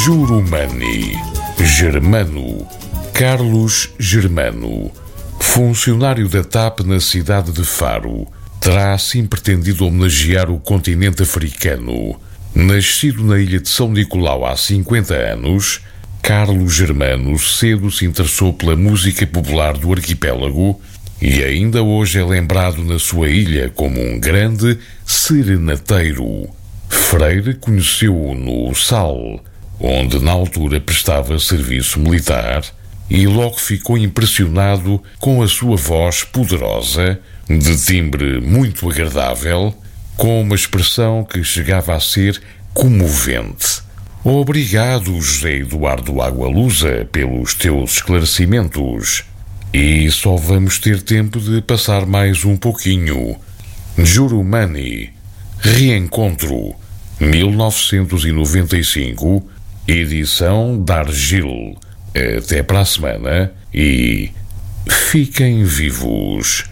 Jurumani. Germano. Carlos Germano, funcionário da TAP na cidade de Faro, terá assim pretendido homenagear o continente africano. Nascido na ilha de São Nicolau há 50 anos, Carlos Germano cedo se interessou pela música popular do arquipélago e ainda hoje é lembrado na sua ilha como um grande serenateiro. Freire conheceu-o no Sal, onde na altura prestava serviço militar, e logo ficou impressionado com a sua voz poderosa, de timbre muito agradável, com uma expressão que chegava a ser comovente. Obrigado, José Eduardo Agualusa, pelos teus esclarecimentos. E só vamos ter tempo de passar mais um pouquinho. Jurumani. Reencontro. 1995, edição Dargil. Até para a semana e fiquem vivos.